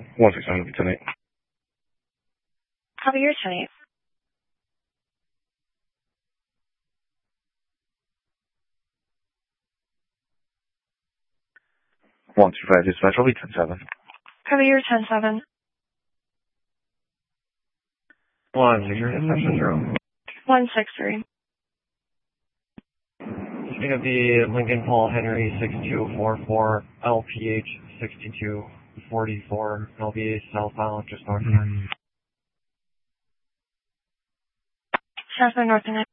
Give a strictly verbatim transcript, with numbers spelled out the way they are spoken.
one six seven, ten eight. Copy your ten eight. one two five, dispatch, will be ten seven. Copy your ten seven. one zero, dispatch, zero. one six three. It's going to be Lincoln Paul Henry six two four four, L P H sixty-two forty-four, L B A southbound, just north of nine. Southbound north of nine.